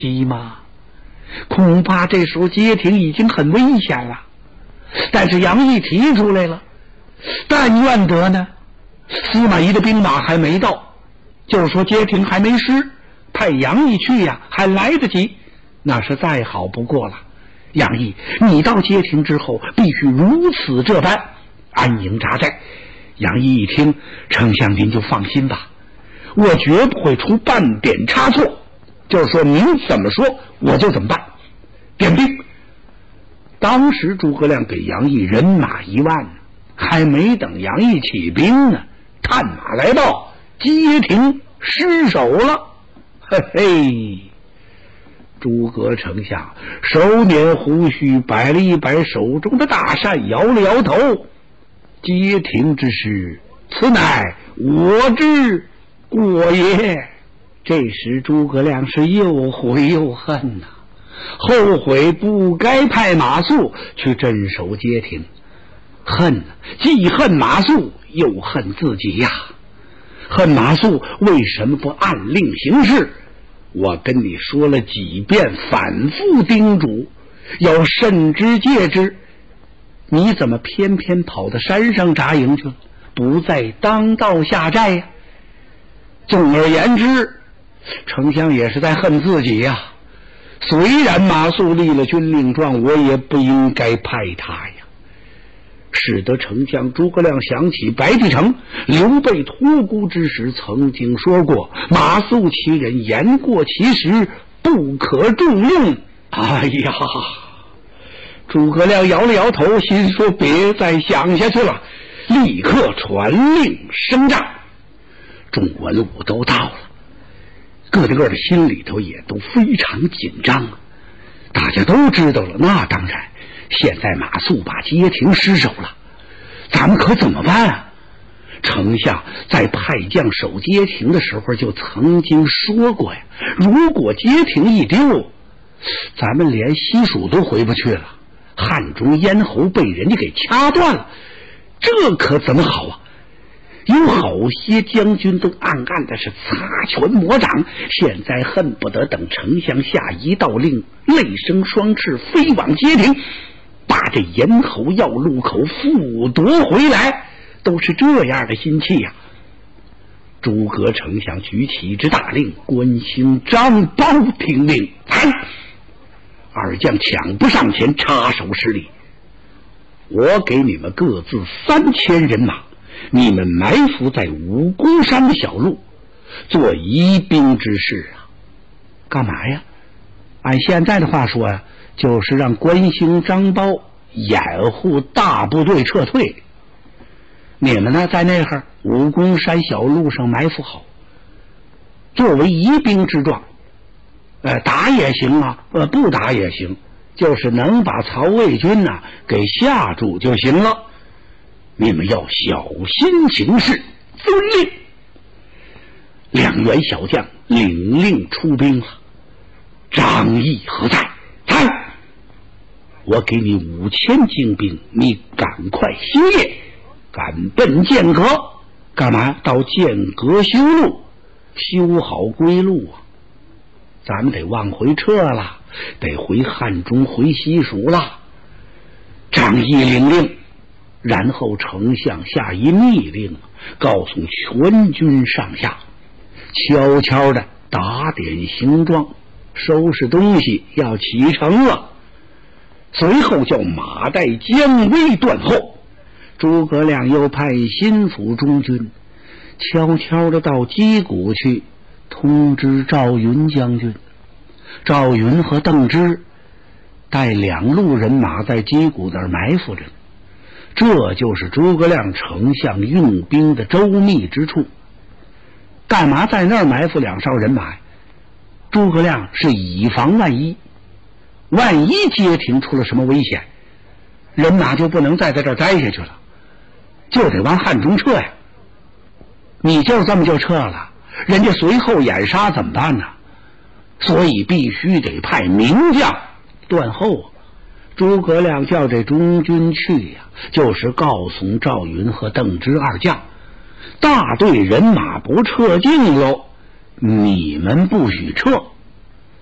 急吗？恐怕这时候街亭已经很危险了。但是杨毅提出来了，但愿得呢，司马懿的兵马还没到，就是说街亭还没失，派杨毅去呀，还来得及，那是再好不过了。杨毅，你到街亭之后，必须如此这般安营扎寨。杨毅一听，丞相您就放心吧，我绝不会出半点差错，就是说您怎么说我就怎么办。点兵。当时诸葛亮给杨毅人马1万，还没等杨毅起兵呢，探马来报，街亭失守了。嘿嘿，诸葛丞相手捻胡须，摆了一摆手中的大扇，摇了摇头，街亭之事，此乃我之过也。这时诸葛亮是又悔又恨呐，后悔不该派马谡去镇守街亭，恨，既恨马谡又恨自己呀。恨马谡为什么不按令行事？我跟你说了几遍，反复叮嘱，要慎之戒之，你怎么偏偏跑到山上扎营去了，不在当道下寨呀？总而言之，丞相也是在恨自己呀。虽然马谡立了军令状，我也不应该派他呀。使得丞相诸葛亮想起白帝城刘备托孤之时曾经说过，马谡其人，言过其实，不可重用。哎呀，诸葛亮摇了摇头，心说别再想下去了，立刻传令升帐。众文武都到了，个的心里头也都非常紧张啊。大家都知道了，那当然，现在马谡把街亭失守了，咱们可怎么办啊？丞相在派将守街亭的时候就曾经说过呀，如果街亭一丢，咱们连西蜀都回不去了，汉中咽喉被人家给掐断了，这可怎么好啊？有好些将军都暗暗的是擦拳摩掌，现在恨不得等丞相下一道令，累生双翅飞往街亭，把这咽喉要路口复夺回来，都是这样的心气呀。诸葛丞相举起一支大令，关兴、张苞听令，来！二将抢不上前，插手施礼。我给你们各自3000人马，你们埋伏在武功山的小路，做疑兵之事啊。干嘛呀？按现在的话说呀，就是让关兴、张苞掩护大部队撤退。你们呢，在那会武功山小路上埋伏好，作为疑兵之状。打也行啊，不打也行，就是能把曹魏军呢给吓住就行了。你们要小心行事，遵令。2员小将领令出兵了。张翼何在？在。我给你5000精兵，你赶快行业，赶奔剑阁。干嘛？到剑阁修路，修好归路啊。咱们得往回撤了，得回汉中，回西蜀了。张翼领令，然后丞相下一密令，告诉全军上下，悄悄的打点行装，收拾东西，要启程了。随后叫马岱、姜维断后。诸葛亮又派心腹中军悄悄的到击鼓去通知赵云将军。赵云和邓芝带2路人马在击鼓那儿埋伏着，这就是诸葛亮丞相用兵的周密之处。干嘛在那儿埋伏2哨人马？诸葛亮是以防万一，万一街亭出了什么危险，人马就不能再在这儿待下去了，就得往汉中撤呀。你就这么就撤了，人家随后掩杀怎么办呢？所以必须得派名将断后。诸葛亮叫这中军去呀，就是告诉赵云和邓芝2将，大队人马不撤进喽，你们不许撤。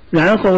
然后